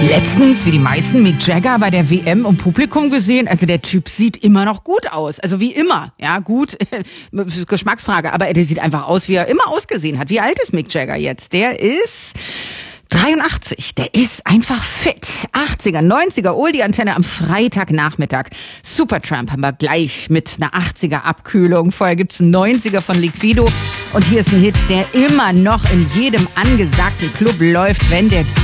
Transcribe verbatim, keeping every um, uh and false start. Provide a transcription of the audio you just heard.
Letztens, wie die meisten, Mick Jagger bei der W M im Publikum gesehen. Also der Typ sieht immer noch gut aus. Also wie immer. Ja, gut, Geschmacksfrage. Aber der sieht einfach aus, wie er immer ausgesehen hat. Wie alt ist Mick Jagger jetzt? Der ist dreiundachtzig. Der ist einfach fit. achtziger, neunziger, Oldie-Antenne am Freitagnachmittag. Supertramp haben wir gleich mit einer achtziger Abkühlung. Vorher gibt's einen neunziger von Liquido. Und hier ist ein Hit, der immer noch in jedem angesagten Club läuft, wenn der